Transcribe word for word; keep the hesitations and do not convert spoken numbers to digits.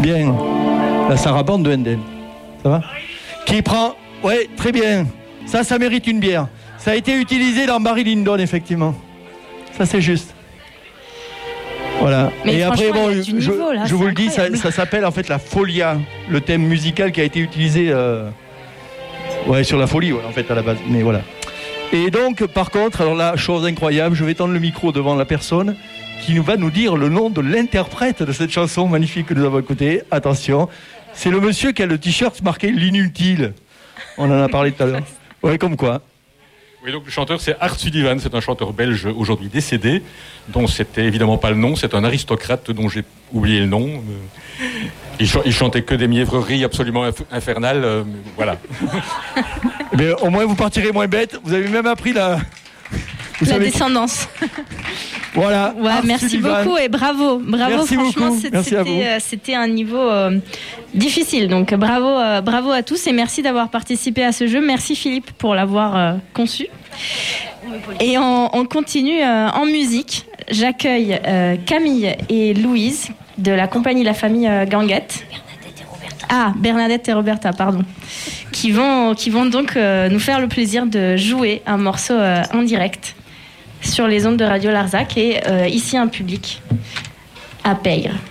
Bien. La sarabande de Handel. Ça va? Qui prend... Ouais, très bien. Ça, ça mérite une bière. Ça a été utilisé dans Barry Lyndon, effectivement. Ça, c'est juste. Voilà. Mais et après, bon, je, niveau, là, je vous le dis, ça, ça s'appelle en fait la folia, le thème musical qui a été utilisé euh, ouais, sur la folie, ouais, en fait, à la base. Mais voilà. Et donc, par contre, alors là, chose incroyable, je vais tendre le micro devant la personne qui nous va nous dire le nom de l'interprète de cette chanson magnifique que nous avons écoutée. Attention, c'est le monsieur qui a le t-shirt marqué l'inutile. On en a parlé tout à l'heure. Ouais, comme quoi. Oui, donc le chanteur c'est Art Sullivan, c'est un chanteur belge aujourd'hui décédé, dont c'était évidemment pas le nom, c'est un aristocrate dont j'ai oublié le nom. Il, ch- il chantait que des mièvreries absolument inf- infernales, euh, voilà. Mais au moins vous partirez moins bête, vous avez même appris la... Vous la savez... descendance. Voilà. Ouais, merci Sullivan. beaucoup et bravo, bravo. Merci franchement, beaucoup. c'est, merci c'était, à vous. euh, c'était un niveau euh, difficile, donc bravo, euh, bravo à tous et merci d'avoir participé à ce jeu. Merci Philippe pour l'avoir euh, conçu. Et on, on continue euh, en musique. J'accueille euh, Camille et Louise de la compagnie La Famille euh, Ganguette. Ah, Bernadette et Roberta, pardon. Qui vont, qui vont donc euh, nous faire le plaisir de jouer un morceau euh, en direct sur les ondes de Radio Larzac et euh, ici un public à Peyre.